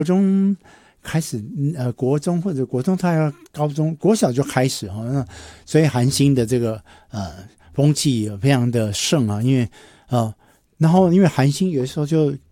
国中开始，国中或者国中他要高中国小就开始哈，所以韩星的这个风气非常的盛啊，因为然后因为韩星有的时候就